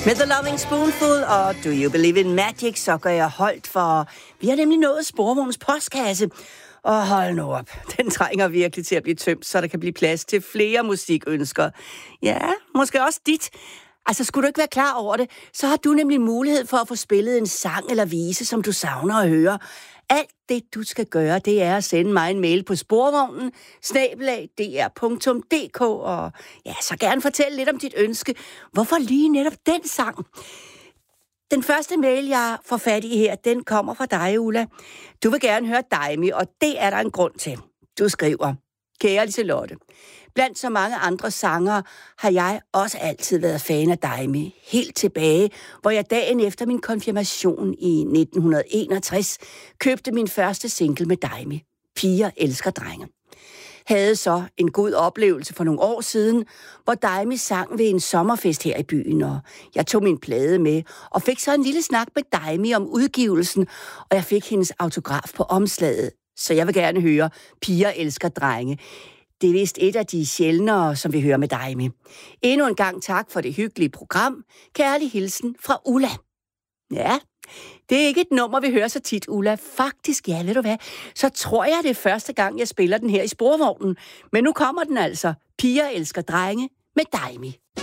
Med The Loving Spoonful og Do You Believe in Magic, så gør jeg holdt for... Vi har nemlig nået Sporvognens postkasse. Og hold nu op, den trænger virkelig til at blive tømt, så der kan blive plads til flere musikønsker. Ja, måske også dit. Altså, skulle du ikke være klar over det, så har du nemlig mulighed for at få spillet en sang eller vise, som du savner at høre. Alt det, du skal gøre, det er at sende mig en mail på sporvognen, @dr.dk, og ja, så gerne fortælle lidt om dit ønske. Hvorfor lige netop den sang? Den første mail, jeg får fat i her, den kommer fra dig, Ulla. Du vil gerne høre Daimi, og det er der en grund til. Du skriver: Kære Liselotte, blandt så mange andre sangere har jeg også altid været fan af Daimi. Helt tilbage, hvor jeg dagen efter min konfirmation i 1961 købte min første single med Daimi, Piger elsker drenge. Havde så en god oplevelse for nogle år siden, hvor Daimi sang ved en sommerfest her i byen, og jeg tog min plade med og fik så en lille snak med Daimi om udgivelsen, og jeg fik hendes autograf på omslaget. Så jeg vil gerne høre Piger elsker drenge. Det er vist et af de sjældnere, som vi hører med Daimi. Endnu en gang tak for det hyggelige program. Kærlig hilsen fra Ulla. Ja, det er ikke et nummer, vi hører så tit, Ulla. Faktisk, ja, ved du hvad, så tror jeg, det er første gang, jeg spiller den her i Sporvognen. Men nu kommer den altså. Piger elsker drenge med Daimi.